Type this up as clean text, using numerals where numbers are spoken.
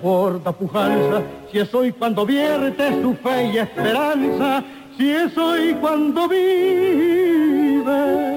Gorda pujanza, si es hoy cuando vierte su fe y esperanza, si es hoy cuando vive